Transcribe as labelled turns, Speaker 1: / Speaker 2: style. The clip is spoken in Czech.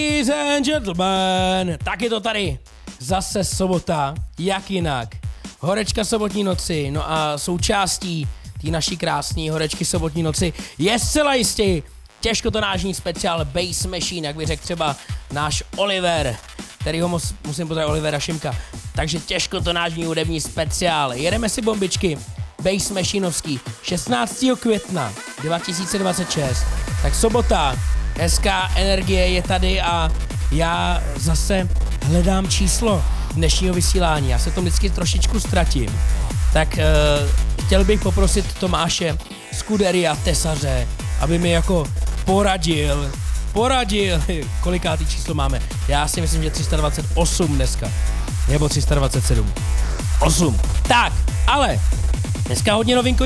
Speaker 1: Ladies and gentlemen, tak je to tady. Zase sobota, jak jinak. Horečka sobotní noci, no a součástí té naší krásné horečky sobotní noci je zcela jistý těžkotonážní speciál Bass Machine, jak by řekl třeba náš Oliver, kterýho musím pozdravit, Olivera Šimka. Takže těžkotonážní hudební speciál. Jedeme si bombičky Bass Machineovský 16. května 2026. Tak sobota, hezká energie je tady a já zase hledám číslo dnešního vysílání. Já se to vždycky trošičku ztratím. Tak chtěl bych poprosit Tomáše Skuderia Tesaře, aby mi jako poradil, kolikátý číslo máme. Já si myslím, že 328 dneska, nebo 327. 8. Tak, ale dneska hodně novinkový